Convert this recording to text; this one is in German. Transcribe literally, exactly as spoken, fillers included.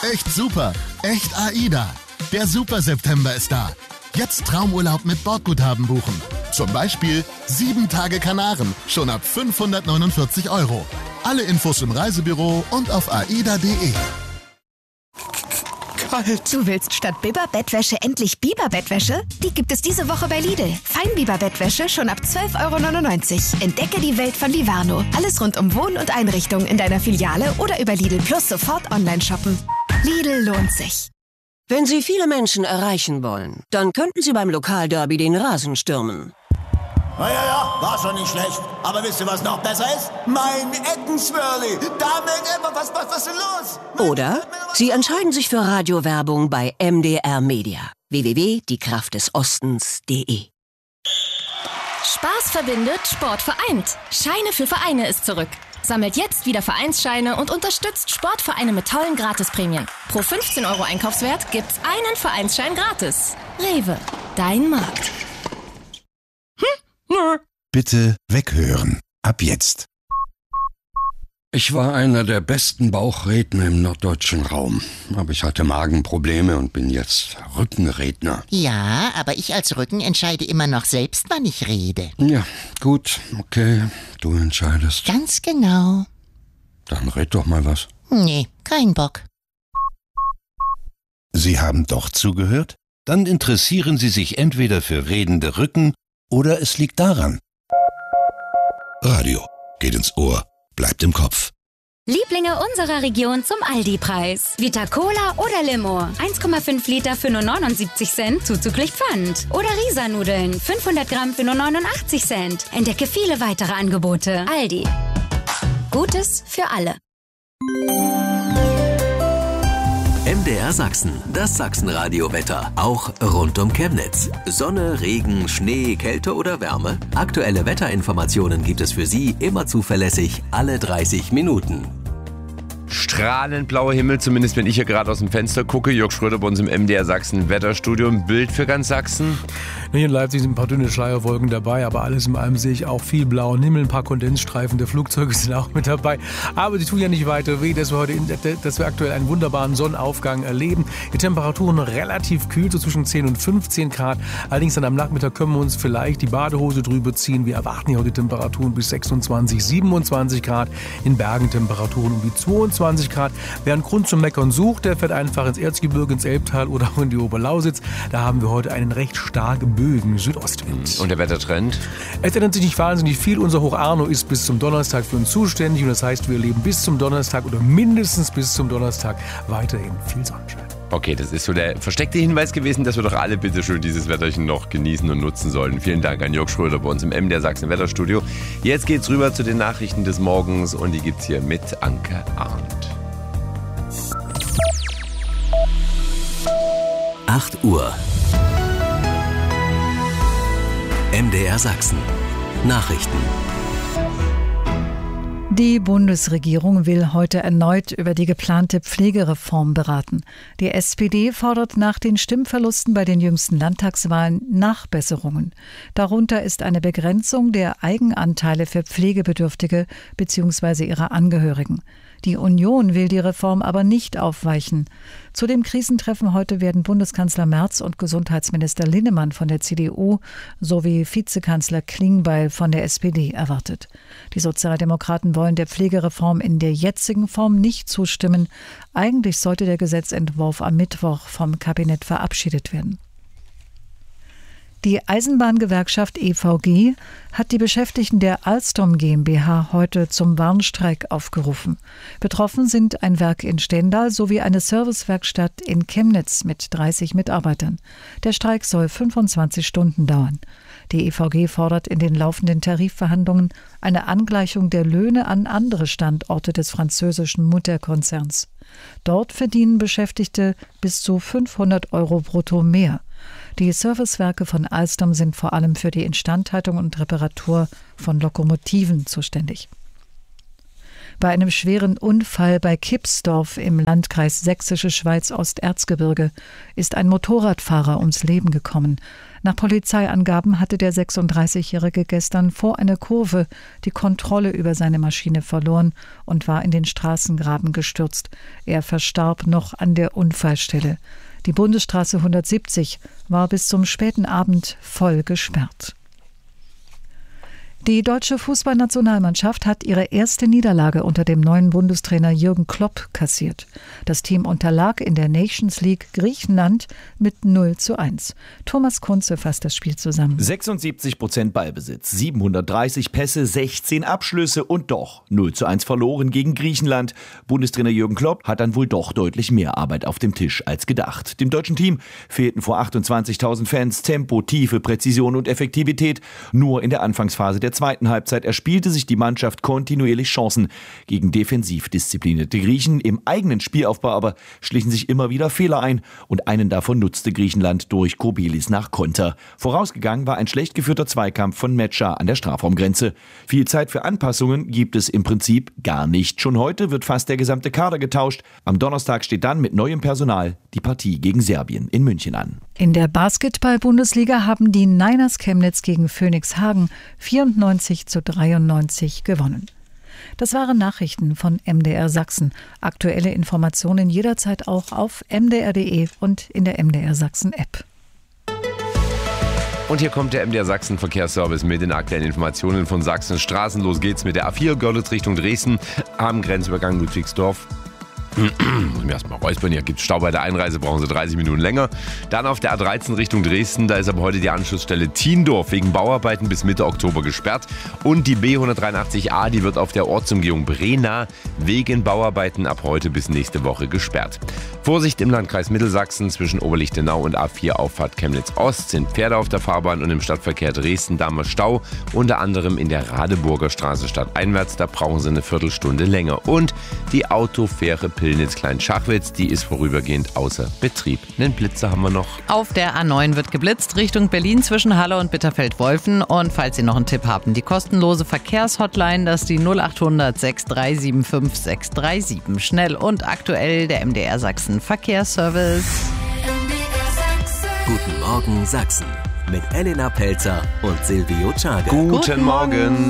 Echt super. Echt AIDA. Der Super September ist da. Jetzt Traumurlaub mit Bordguthaben buchen. Zum Beispiel sieben Tage Kanaren, schon ab fünfhundertneunundvierzig Euro. Alle Infos im Reisebüro und auf aida punkt de. Kalt. Du willst statt Biber-Bettwäsche endlich Biber-Bettwäsche? Die gibt es diese Woche bei Lidl. Feinbiber-Bettwäsche schon ab zwölf Euro neunundneunzig. Entdecke die Welt von Livano. Alles rund um Wohn- und Einrichtung in deiner Filiale oder über Lidl Plus sofort online shoppen. Lidl lohnt sich. Wenn Sie viele Menschen erreichen wollen, dann könnten Sie beim Lokalderby den Rasen stürmen. Ja, ja, ja, war schon nicht schlecht. Aber wisst ihr, was noch besser ist? Mein Eckenswirli. Damit, was, was, was ist denn los? Oder Sie entscheiden sich für Radiowerbung bei M D R Media. w w w punkt die kraft des ostens punkt de. Spaß verbindet, Sport vereint. Scheine für Vereine ist zurück. Sammelt jetzt wieder Vereinsscheine und unterstützt Sportvereine mit tollen Gratisprämien. Pro fünfzehn Euro Einkaufswert gibt's einen Vereinsschein gratis. Rewe, dein Markt. Bitte weghören. Ab jetzt. Ich war einer der besten Bauchredner im norddeutschen Raum. Aber ich hatte Magenprobleme und bin jetzt Rückenredner. Ja, aber ich als Rücken entscheide immer noch selbst, wann ich rede. Ja, gut, okay, du entscheidest. Ganz genau. Dann red doch mal was. Nee, kein Bock. Sie haben doch zugehört? Dann interessieren Sie sich entweder für redende Rücken oder es liegt daran. Radio geht ins Ohr, bleibt im Kopf. Lieblinge unserer Region zum Aldi-Preis. Vita-Cola oder Limo. eins Komma fünf Liter für nur neunundsiebzig Cent zuzüglich Pfand. Oder Risa-Nudeln. fünfhundert Gramm für nur neunundachtzig Cent. Entdecke viele weitere Angebote. Aldi. Gutes für alle. M D R Sachsen, das Sachsenradio-Wetter, auch rund um Chemnitz. Sonne, Regen, Schnee, Kälte oder Wärme? Aktuelle Wetterinformationen gibt es für Sie immer zuverlässig alle dreißig Minuten. Strahlend blauer Himmel, zumindest wenn ich hier gerade aus dem Fenster gucke. Jörg Schröder bei uns im M D R Sachsen Wetterstudio. Ein Bild für ganz Sachsen. Hier in Leipzig sind ein paar dünne Schleierwolken dabei, aber alles in allem sehe ich auch viel blauen Himmel, ein paar Kondensstreifen der Flugzeuge sind auch mit dabei. Aber die tun ja nicht weiter weh, dass wir heute, in, dass wir aktuell einen wunderbaren Sonnenaufgang erleben. Die Temperaturen relativ kühl, so zwischen zehn und fünfzehn Grad. Allerdings dann am Nachmittag können wir uns vielleicht die Badehose drüber ziehen. Wir erwarten hier heute Temperaturen bis sechsundzwanzig, siebenundzwanzig Grad. In Bergen Temperaturen um die zweiundzwanzig Grad. Wer einen Grund zum Meckern sucht, der fährt einfach ins Erzgebirge, ins Elbtal oder auch in die Oberlausitz. Da haben wir heute einen recht starken Bögen Südostwind. Und der Wettertrend? Es ändert sich nicht wahnsinnig viel. Unser Hoch Arno ist bis zum Donnerstag für uns zuständig und das heißt, wir leben bis zum Donnerstag oder mindestens bis zum Donnerstag weiterhin viel Sonnenschein. Okay, das ist so der versteckte Hinweis gewesen, dass wir doch alle bitte schön dieses Wetterchen noch genießen und nutzen sollten. Vielen Dank an Jörg Schröder bei uns im M D R Sachsen Wetterstudio. Jetzt geht's rüber zu den Nachrichten des Morgens und die gibt's hier mit Anke Arndt. acht Uhr. M D R Sachsen. Nachrichten. Die Bundesregierung will heute erneut über die geplante Pflegereform beraten. Die S P D fordert nach den Stimmverlusten bei den jüngsten Landtagswahlen Nachbesserungen. Darunter ist eine Begrenzung der Eigenanteile für Pflegebedürftige bzw. ihre Angehörigen. Die Union will die Reform aber nicht aufweichen. Zu dem Krisentreffen heute werden Bundeskanzler Merz und Gesundheitsminister Linnemann von der C D U sowie Vizekanzler Klingbeil von der S P D erwartet. Die Sozialdemokraten wollen der Pflegereform in der jetzigen Form nicht zustimmen. Eigentlich sollte der Gesetzentwurf am Mittwoch vom Kabinett verabschiedet werden. Die Eisenbahngewerkschaft E V G hat die Beschäftigten der Alstom GmbH heute zum Warnstreik aufgerufen. Betroffen sind ein Werk in Stendal sowie eine Servicewerkstatt in Chemnitz mit dreißig Mitarbeitern. Der Streik soll fünfundzwanzig Stunden dauern. Die E V G fordert in den laufenden Tarifverhandlungen eine Angleichung der Löhne an andere Standorte des französischen Mutterkonzerns. Dort verdienen Beschäftigte bis zu fünfhundert Euro brutto mehr. Die Servicewerke von Alstom sind vor allem für die Instandhaltung und Reparatur von Lokomotiven zuständig. Bei einem schweren Unfall bei Kipsdorf im Landkreis Sächsische Schweiz-Osterzgebirge ist ein Motorradfahrer ums Leben gekommen. Nach Polizeiangaben hatte der sechsunddreißigjährige gestern vor einer Kurve die Kontrolle über seine Maschine verloren und war in den Straßengraben gestürzt. Er verstarb noch an der Unfallstelle. Die Bundesstraße hundertsiebzig war bis zum späten Abend voll gesperrt. Die deutsche Fußballnationalmannschaft hat ihre erste Niederlage unter dem neuen Bundestrainer Jürgen Klopp kassiert. Das Team unterlag in der Nations League Griechenland mit null zu eins. Thomas Kunze fasst das Spiel zusammen. sechsundsiebzig Prozent Ballbesitz, siebenhundertdreißig Pässe, sechzehn Abschlüsse und doch null zu eins verloren gegen Griechenland. Bundestrainer Jürgen Klopp hat dann wohl doch deutlich mehr Arbeit auf dem Tisch als gedacht. Dem deutschen Team fehlten vor achtundzwanzigtausend Fans Tempo, Tiefe, Präzision und Effektivität. Nur in der Anfangsphase der zweiten Halbzeit erspielte sich die Mannschaft kontinuierlich Chancen gegen defensiv disziplinierte Griechen. Im eigenen Spielaufbau aber schlichen sich immer wieder Fehler ein und einen davon nutzte Griechenland durch Kobelis nach Konter. Vorausgegangen war ein schlecht geführter Zweikampf von Metscher an der Strafraumgrenze. Viel Zeit für Anpassungen gibt es im Prinzip gar nicht. Schon heute wird fast der gesamte Kader getauscht. Am Donnerstag steht dann mit neuem Personal die Partie gegen Serbien in München an. In der Basketball-Bundesliga haben die Niners Chemnitz gegen Phoenix Hagen vierundneunzig zu dreiundneunzig gewonnen. Das waren Nachrichten von M D R Sachsen. Aktuelle Informationen jederzeit auch auf m d r punkt d e und in der M D R Sachsen App. Und hier kommt der M D R Sachsen Verkehrsservice mit den aktuellen Informationen von Sachsen Straßen. Los geht's mit der A vier Görlitz Richtung Dresden am Grenzübergang Ludwigsdorf. Muss mir erstmal räuspern, hier gibt es Stau bei der Einreise, brauchen Sie dreißig Minuten länger. Dann auf der A dreizehn Richtung Dresden, da ist aber heute die Anschlussstelle Tiendorf wegen Bauarbeiten bis Mitte Oktober gesperrt. Und die B hundertdreiundachtzig A, die wird auf der Ortsumgehung Brena wegen Bauarbeiten ab heute bis nächste Woche gesperrt. Vorsicht im Landkreis Mittelsachsen, zwischen Oberlichtenau und A vier Auffahrt Chemnitz Ost sind Pferde auf der Fahrbahn und im Stadtverkehr Dresden-Dahmer Stau, unter anderem in der Radeburger Straße stadteinwärts, da brauchen Sie eine Viertelstunde länger. Und die Autofähre Pillnitz-Klein-Schachwitz, die ist vorübergehend außer Betrieb. Einen Blitzer haben wir noch. Auf der A neun wird geblitzt Richtung Berlin zwischen Halle und Bitterfeld-Wolfen. Und falls Sie noch einen Tipp haben, die kostenlose Verkehrshotline, das ist die null achthundert sechs drei sieben fünf sechs drei sieben. Schnell und aktuell der M D R Sachsen Verkehrsservice. Guten Morgen Sachsen mit Elena Pelzer und Silvio Czarga. Guten Morgen.